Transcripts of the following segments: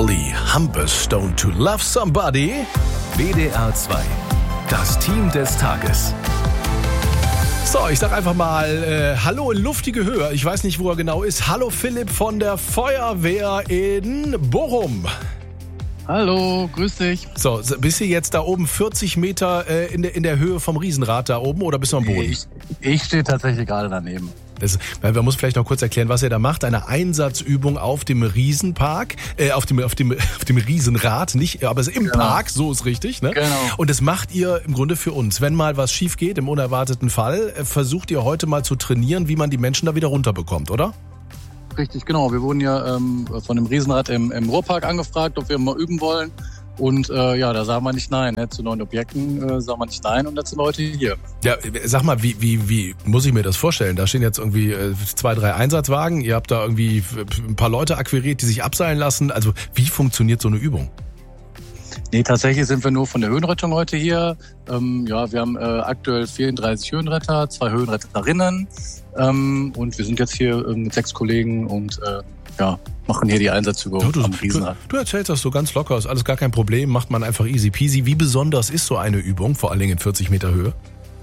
Holly Humberstone to Love Somebody. WDR 2, das Team des Tages. So, ich sag einfach mal Hallo in luftige Höhe. Ich weiß nicht, wo er genau ist. Hallo Philipp von der Feuerwehr in Bochum. Hallo, grüß dich. So, bist du jetzt da oben 40 Meter in der Höhe vom Riesenrad da oben oder bist du am Boden? Ich stehe tatsächlich gerade daneben. Weil man muss vielleicht noch kurz erklären, was ihr da macht. Eine Einsatzübung auf dem Riesenpark, auf dem Riesenrad, nicht, aber im Park, so ist richtig, ne? Genau. Und das macht ihr im Grunde für uns. Wenn mal was schief geht, im unerwarteten Fall, versucht ihr heute mal zu trainieren, wie man die Menschen da wieder runterbekommt, oder? Richtig, genau. Wir wurden ja von dem Riesenrad im Ruhrpark angefragt, ob wir mal üben wollen. Und da sagen wir nicht nein. Ne? Zu neuen Objekten sagen wir nicht nein und dazu Leute hier. Ja, sag mal, wie muss ich mir das vorstellen? Da stehen jetzt irgendwie 2, 3 Einsatzwagen. Ihr habt da irgendwie ein paar Leute akquiriert, die sich abseilen lassen. Also wie funktioniert so eine Übung? Nee, tatsächlich sind wir nur von der Höhenrettung heute hier. Wir haben aktuell 34 Höhenretter, 2 Höhenretterinnen. Und wir sind jetzt hier mit 6 Kollegen und machen hier die Einsatzübung am Riesenrad. Du erzählst das so ganz locker, ist alles gar kein Problem, macht man einfach easy peasy. Wie besonders ist so eine Übung, vor allen Dingen in 40 Meter Höhe?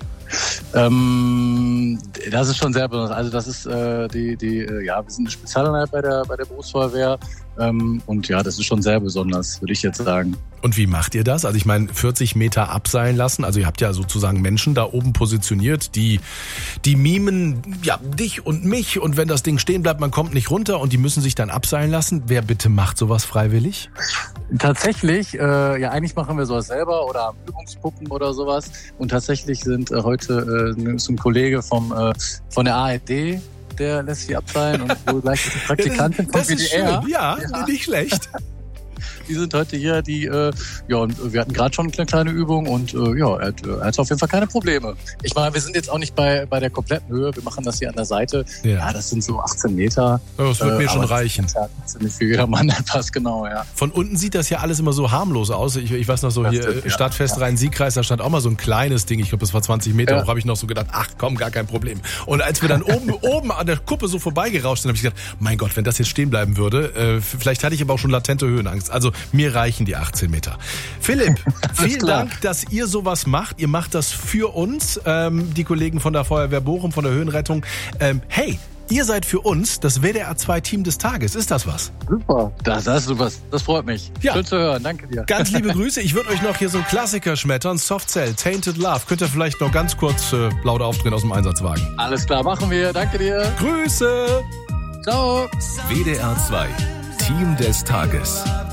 Das ist schon sehr besonders. Also das ist wir sind eine Spezialeinheit bei der Berufsfeuerwehr. Das ist schon sehr besonders, würde ich jetzt sagen. Und wie macht ihr das? Also ich meine, 40 Meter abseilen lassen. Also ihr habt ja sozusagen Menschen da oben positioniert, die mimen dich und mich. Und wenn das Ding stehen bleibt, man kommt nicht runter und die müssen sich dann abseilen lassen. Wer bitte macht sowas freiwillig? Tatsächlich, eigentlich machen wir sowas selber oder haben Übungspuppen oder sowas. Und tatsächlich sind heute ist ein Kollege von der ARD, der lässt sich abseilen und wohl gleich die Praktikantin vom WDR. Ja, nicht schlecht. Die sind heute hier, und wir hatten gerade schon eine kleine Übung und er hat auf jeden Fall keine Probleme. Ich meine, wir sind jetzt auch nicht bei der kompletten Höhe, wir machen das hier an der Seite. Ja, das sind so 18 Meter. Ja, das wird mir schon reichen. Das ist ziemlich für jedermann etwas, genau, ja. Von unten sieht das ja alles immer so harmlos aus. Ich weiß noch so, das hier stimmt, Stadtfest Rhein-Sieg-Kreis, da stand auch mal so ein kleines Ding, ich glaube, das war 20 Meter hoch, habe ich noch so gedacht, ach komm, gar kein Problem. Und als wir dann oben an der Kuppe so vorbeigerauscht sind, habe ich gedacht, mein Gott, wenn das jetzt stehen bleiben würde, vielleicht hatte ich aber auch schon latente Höhenangst. Also mir reichen die 18 Meter. Philipp, vielen Dank, dass ihr sowas macht. Ihr macht das für uns, die Kollegen von der Feuerwehr Bochum, von der Höhenrettung. Ihr seid für uns das WDR 2 Team des Tages. Ist das was? Super. Das ist super. Das freut mich. Ja. Schön zu hören. Danke dir. Ganz liebe Grüße. Ich würde euch noch hier so einen Klassiker schmettern. Soft Cell, Tainted Love. Könnt ihr vielleicht noch ganz kurz laut aufdrehen aus dem Einsatzwagen? Alles klar, machen wir. Danke dir. Grüße. Ciao. WDR 2, Team des Tages.